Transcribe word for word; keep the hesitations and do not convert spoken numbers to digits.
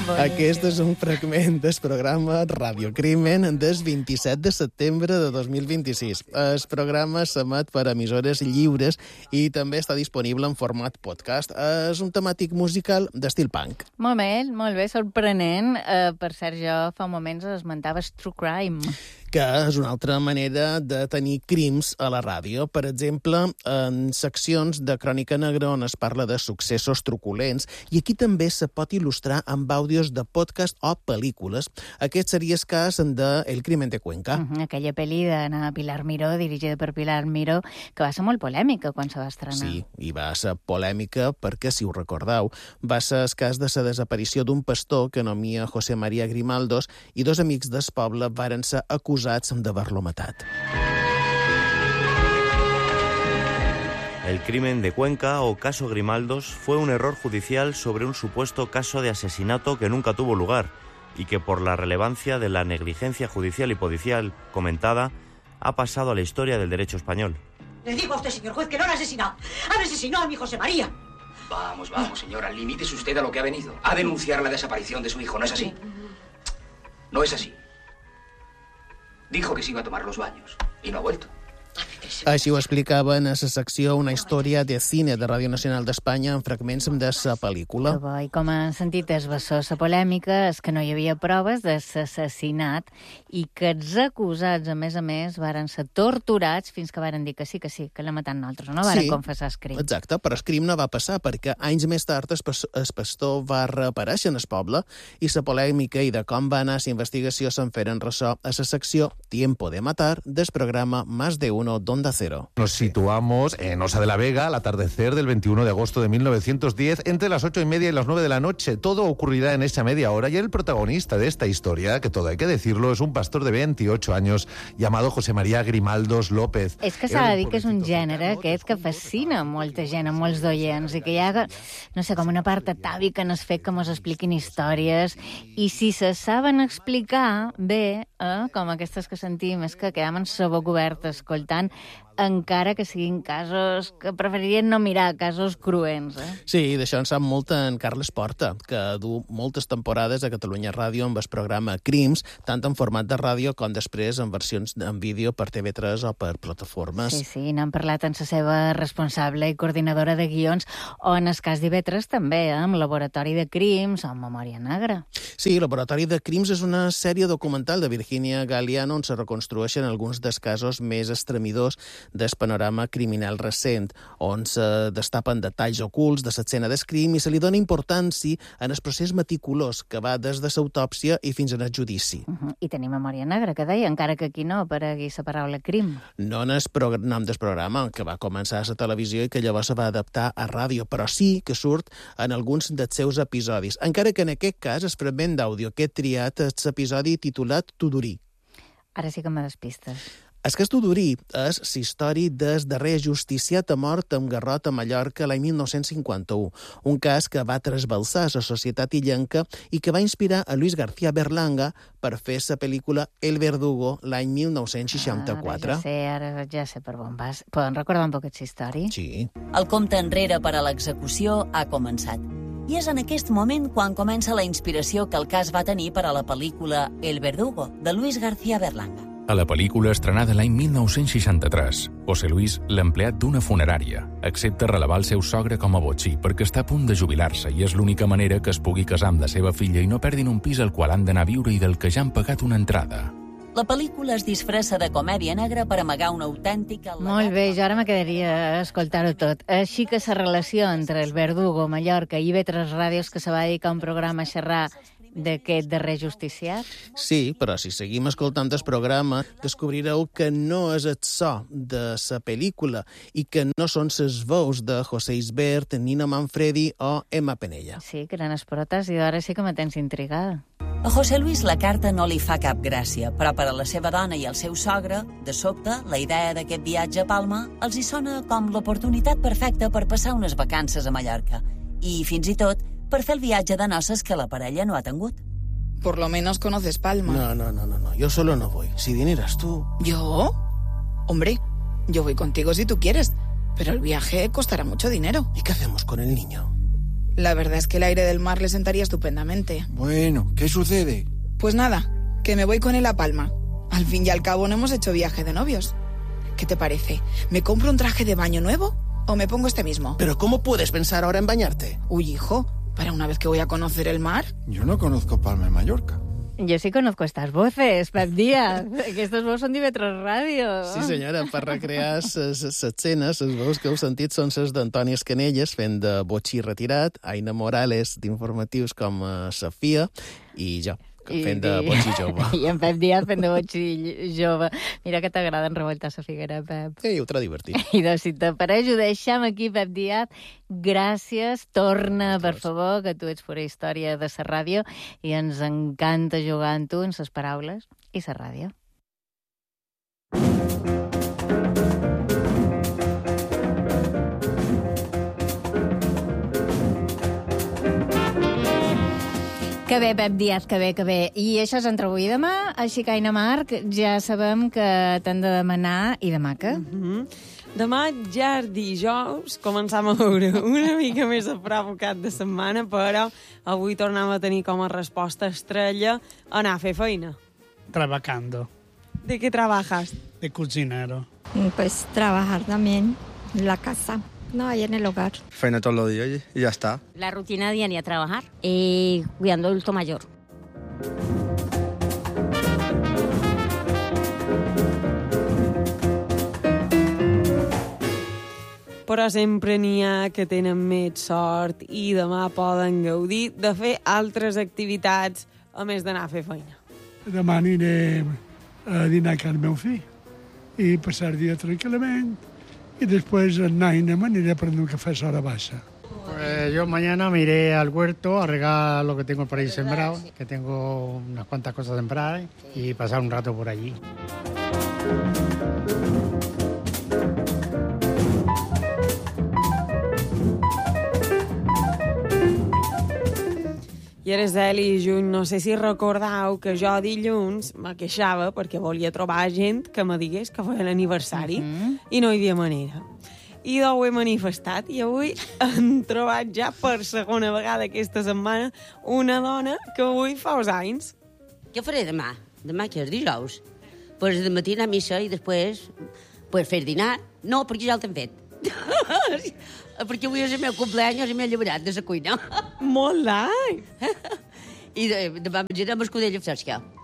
Aquest és un fragment del programa Radio Crimen del vint-i-set de setembre de dos mil vint-i-sis. El programa s'emet per emissores lliures i també està disponible en format podcast. És un temàtic musical d'estil punk. Molt bé, molt bé, sorprenent. Uh, per cert, jo fa moments esmentaves True Crime, que és una altra manera de tenir crims a la ràdio. Per exemple, en seccions de Crònica Negra on es parla de successos truculents, i aquí també se pot il·lustrar amb àudios de podcast o pel·lícules. Aquest seria el cas de El crimen de Cuenca. Uh-huh, aquella pel·li de Pilar Miró, dirigida per Pilar Miró, que va ser molt polèmica quan se va estrenar. Sí, i va ser polèmica perquè, si ho recordeu, va ser el cas de la desaparició d'un pastor que nomia José María Grimaldos i dos amics del poble varen ser acusats de haver-lo matat. El crimen de Cuenca o caso Grimaldos fue un error judicial sobre un supuesto caso de asesinato que nunca tuvo lugar y que por la relevancia de la negligencia judicial y policial comentada ha pasado a la historia del derecho español. Le digo a usted, señor juez, que no han asesinado. Han asesinado a mi José María. Vamos, vamos, señora, limítese usted a lo que ha venido. A denunciar la desaparición de su hijo, ¿no es así? No es así. Dijo que se iba a tomar los baños y no ha vuelto. Així ho explicava en la secció Una història de cine de Ràdio Nacional d'Espanya en fragments de la pel·lícula. Que bo, i com han sentit es bessó la polèmica és que no hi havia proves de l'assassinat i que els acusats, a més a més, varen ser torturats fins que varen dir que sí, que sí, que l'ha matat nosaltres, no? Varen sí, confessar el crim. Exacte, però el crim no va passar perquè anys més tard el, pas el pastor va reaparèixer en el poble i la polèmica i de com va anar la investigació se'n feren ressò a la secció Tiempo de Matar del programa Más de Uno d'Onda Cero. Nos situamos en Osa de la Vega al atardecer del veintiuno de agosto de mil novecientos diez, entre las ocho y media y las nueve de la noche. Todo ocurrirá en esa media hora y el protagonista de esta historia, que todo hay que decirlo, es un pastor de veintiocho años llamado José María Grimaldos López. És que s'ha de dir que és un gènere aquest que fascina molta gent, a molts d'oients, i que hi ha, no sé, com una part atàvica en el fet que mos expliquin històries, i si se saben explicar bé, eh, com aquestes que sentim, és que quedem amb la boca oberta escoltant, encara que siguin casos que preferirien no mirar, casos cruents. Eh? Sí, d'això en sap molt en Carles Porta, que du moltes temporades a Catalunya Ràdio amb el programa Crims, tant en format de ràdio com després en versions en vídeo per T V tres o per plataformes. Sí, sí, n'han parlat amb la seva responsable i coordinadora de guions, o en el cas d'I V tres també, eh, amb Laboratori de Crims o Memòria Negra. Sí, Laboratori de Crims és una sèrie documental de Virginia Galeano on se reconstrueixen alguns dels casos més estremidors del panorama criminal recent, on se destapen detalls ocults de l'escena del crim i se li dona importància en el procés meticulós que va des de l'autòpsia i fins al judici. Uh -huh. I tenim Memòria Negra, que deia, encara que aquí no aparegui la paraula crim. No en el nom del programa, que va començar a la televisió i que llavors se va adaptar a ràdio, però sí que surt en alguns dels seus episodis, encara que en aquest cas el fragment d'àudio que he triat és l'episodi titulat Tudurí. Ara sí que me despistes. El cas Tudurí és la història del darrer ajusticiat a mort amb garrot a Mallorca l'any mil nou-cents cinquanta-u, un cas que va trasbalsar la societat illenca i que va inspirar a Luis García Berlanga per fer la pel·lícula El Verdugo l'any mil nou-cents seixanta-quatre. Ara ja sé, ara ja sé per on vas. Poden recordar un poc aquesta història? Sí. El compte enrere per a l'execució ha començat. I és en aquest moment quan comença la inspiració que el cas va tenir per a la pel·lícula El Verdugo, de Luis García Berlanga. A la pel·lícula estrenada l'any mil nou-cents seixanta-tres, José Luis, l'empleat d'una funerària, accepta relevar el seu sogre com a botxí perquè està a punt de jubilar-se i és l'única manera que es pugui casar amb la seva filla i no perdin un pis al qual han d'anar a viure i del que ja han pagat una entrada. La pel·lícula es disfressa de comèdia negra per amagar una autèntica... Molt bé, jo ara me quedaria a escoltar-ho tot. Així que la relació entre El Verdugo, Mallorca i I V tres Ràdios, que se va dedicar a un programa a xerrar d'aquest darrer justiciat? Sí, però si seguim escoltant el programa, descobrireu que no és el so de la pel·lícula i que no són les veus de José Isbert, Nina Manfredi o Emma Penella. Sí, que eren esprotes i ara sí que me tens intrigada. A José Luis la carta no li fa cap gràcia, però per a la seva dona i el seu sogre, de sobte, la idea d'aquest viatge a Palma els hi sona com l'oportunitat perfecta per passar unes vacances a Mallorca. I, fins i tot, per fer el viatge de noces que la parella no ha tingut. Por lo menos conoces Palma. No, no, no, no, no. Yo solo no voy. Si vinieras tú... ¿Yo? Hombre, yo voy contigo si tú quieres, pero el viaje costará mucho dinero. ¿Y qué hacemos con el niño? La verdad es que el aire del mar le sentaría estupendamente. Bueno, ¿qué sucede? Pues nada, que me voy con él a Palma. Al fin y al cabo no hemos hecho viaje de novios. ¿Qué te parece? ¿Me compro un traje de baño nuevo o me pongo este mismo? ¿Pero cómo puedes pensar ahora en bañarte? Uy, hijo, para una vez que voy a conocer el mar. Yo no conozco Palma de Mallorca. Jo sí conozco estas voces, Pep Díaz. Aquestes veus són d'Ivetres Ràdio. Sí, senyora, per recrear les escenes, les veus que heu sentit són les d'Antoni Escanelles fent de botxí retirat, Aina Morales d'informatius com Sofia i jo, fent de botxí jove. I en Pep Díaz fent de botxí jove. Mira que t'agrada enrevoltar la figuera, Pep. Sí, ho trobo divertit. I doncs, si t'apareix, ho deixem aquí, Pep Díaz. Gràcies. Torna, per favor, que tu ets pura història de la ràdio i ens encanta jugar amb tu en les paraules i la ràdio. Que bé, Pep Díaz, que bé, que bé. I això és entre avui i demà, així que, Aina Marc, ja sabem que t'han de demanar i demà què? Mm-hmm. Demà ja és dijous, començam a veure una mica més a prop cap de setmana, però avui tornem a tenir com a resposta estrella anar a fer feina. Trabajando. ¿De qué trabajas? De cocinero. Pues trabajar también en la casa. No, ahí en el hogar. Faena todos los días y ya está. La rutina diaria, trabajar, eh, cuidando adulto mayor. Però sempre n'hi ha que tenen més sort i demà poden gaudir de fer altres activitats a més d'anar a fer feina. Demà aniré a dinar a el meu fill i passar el dia tranquil·lament. Y después Naina me iré a prender un café a hora baixa. Pues yo mañana me iré al huerto a regar lo que tengo por ahí sembrado, que tengo unas cuantas cosas sembradas, y pasar un rato por allí. I ara, Zeli i Juny, no sé si recordau que jo dilluns me queixava perquè volia trobar gent que me digués que feia l'aniversari mm-hmm. i no hi havia manera. I ho he manifestat i avui hem trobat ja per segona vegada aquesta setmana una dona que avui fa uns anys. Què faré demà? Demà que és dijous? Pues de matí anar a missa i després pues, fer dinar. No, perquè ja el t'hem fet. Perquè avui és el meu cumpleaños i m'he alliberat de la cuina. Molt d'any! I demà menjarem escudella fresca.